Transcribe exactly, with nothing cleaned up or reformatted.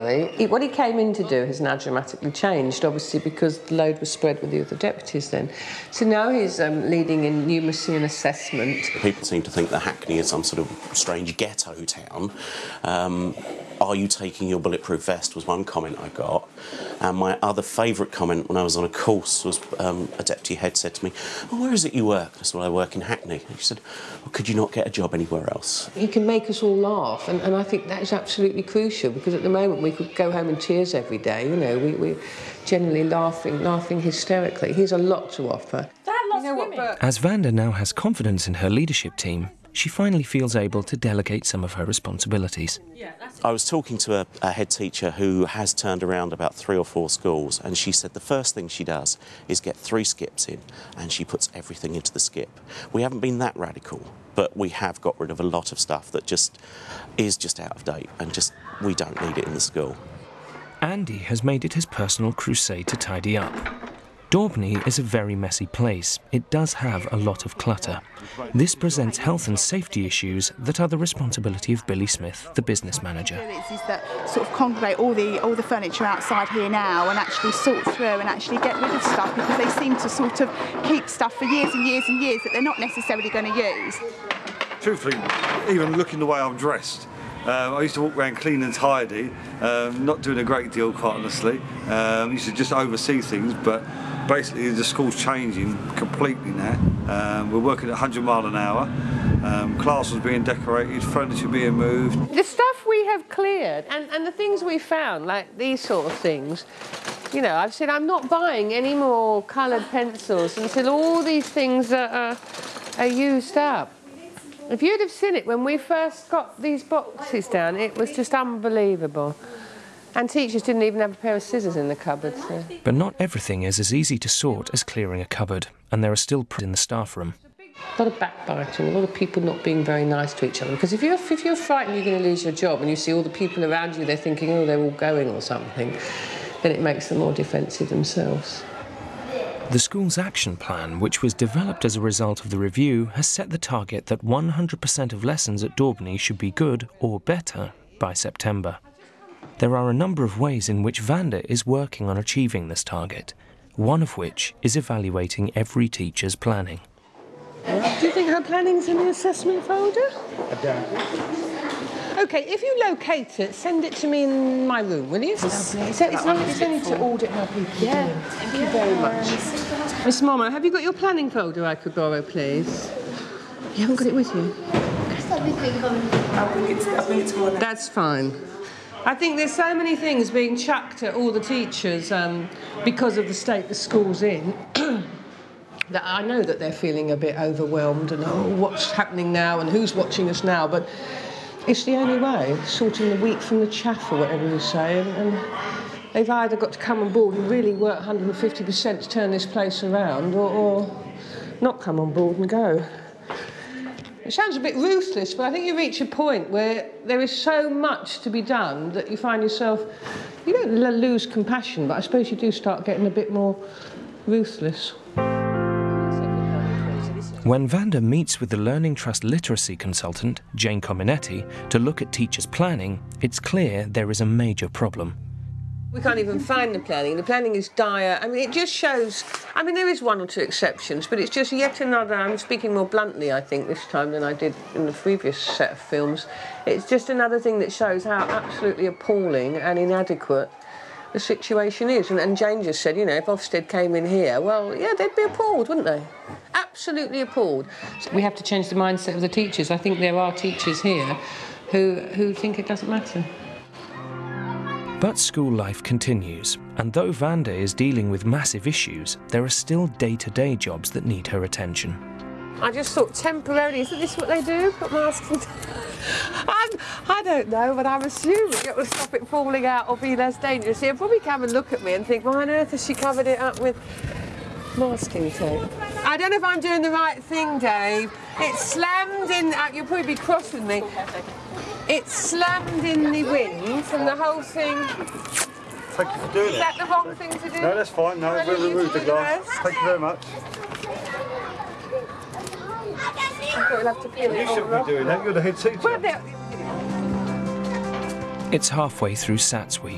He, what he came in to do has now dramatically changed, obviously, because the load was spread with the other deputies then. So now he's um, leading in numeracy and assessment. People seem to think that Hackney is some sort of strange ghetto town. Um, are you taking your bulletproof vest was one comment I got. And my other favourite comment when I was on a course was um, a deputy head said to me, oh, where is it you work? I said, well, I work in Hackney. And she said, well, could you not get a job anywhere else? He can make us all laugh, and, and I think that is absolutely crucial, because at the moment we could go home in tears every day, you know, we, we're generally laughing, laughing hysterically. He has a lot to offer. You know what, but... As Vanda now has confidence in her leadership team, she finally feels able to delegate some of her responsibilities. I was talking to a, a head teacher who has turned around about three or four schools, and she said the first thing she does is get three skips in, and she puts everything into the skip. We haven't been that radical, but we have got rid of a lot of stuff that just is just out of date, and just we don't need it in the school. Andy has made it his personal crusade to tidy up. Daubney is a very messy place. It does have a lot of clutter. This presents health and safety issues that are the responsibility of Billy Smith, the business manager. Is that sort of congregate all the all the furniture outside here now and actually sort through and actually get rid of stuff, because they seem to sort of keep stuff for years and years and years that they're not necessarily going to use. Truthfully, even looking the way I'm dressed, Um, I used to walk around clean and tidy, um, not doing a great deal, quite honestly. Um, I used to just oversee things, but basically the school's changing completely now. Um, we're working at one hundred mile an hour, um, classrooms being decorated, furniture being moved. The stuff we have cleared, and, and the things we found, like these sort of things, you know, I've said I'm not buying any more coloured pencils until all these things are, are, are used up. If you'd have seen it when we first got these boxes down, it was just unbelievable. And teachers didn't even have a pair of scissors in the cupboard. So. But not everything is as easy to sort as clearing a cupboard, and there are still problems in the staff room. A lot of backbiting, a lot of people not being very nice to each other. Because if you're, if you're frightened you're going to lose your job and you see all the people around you, they're thinking, oh, they're all going or something, then it makes them more defensive themselves. The school's action plan, which was developed as a result of the review, has set the target that one hundred percent of lessons at Daubney should be good or better by September. There are a number of ways in which Vanda is working on achieving this target, one of which is evaluating every teacher's planning. Do you think her planning's in the assessment folder? I don't. OK, if you locate it, send it to me in my room, will you? It's, it's, it's, only, it's only to audit how people yeah. do. Thank you very much. Miss Momo, have you got your planning folder I could borrow, please? You haven't got it with you? I think it's, I think it's more than... That's fine. I think there's so many things being chucked at all the teachers um, because of the state the school's in that I know that they're feeling a bit overwhelmed and, oh, what's happening now and who's watching us now, but it's the only way, sorting the wheat from the chaff or whatever you say, and, and they've either got to come on board and really work one hundred fifty percent to turn this place around, or, or not come on board and go. It sounds a bit ruthless, but I think you reach a point where there is so much to be done that you find yourself, you don't lose compassion, but I suppose you do start getting a bit more ruthless. When Vanda meets with the Learning Trust literacy consultant, Jane Cominetti, to look at teachers' planning, it's clear there is a major problem. We can't even find the planning. The planning is dire. I mean, it just shows... I mean, there is one or two exceptions, but it's just yet another... I'm speaking more bluntly, I think, this time than I did in the previous set of films. It's just another thing that shows how absolutely appalling and inadequate the situation is. And, and Jane just said, you know, if Ofsted came in here, well, yeah, they'd be appalled, wouldn't they? Absolutely appalled. So we have to change the mindset of the teachers. I think there are teachers here who, who think it doesn't matter. But school life continues, and though Vanda is dealing with massive issues, there are still day-to-day jobs that need her attention. I just thought temporarily, isn't this what they do? Put masks on? I'm, I don't know, but I'm assuming it will stop it falling out or be less dangerous. He'll probably come and look at me and think, why on earth has she covered it up with masking tape? I don't know if I'm doing the right thing, Dave. It's slammed in... Uh, you'll probably be cross with me. It's slammed in the wind and the whole thing... Thank you for doing it. Is that the wrong thing to do? No, that's fine. No, we'll remove the glass. Thank you very much. I thought we'll have to peel it. You shouldn't be doing that. You're the head teacher. Well, It's halfway through SATS week.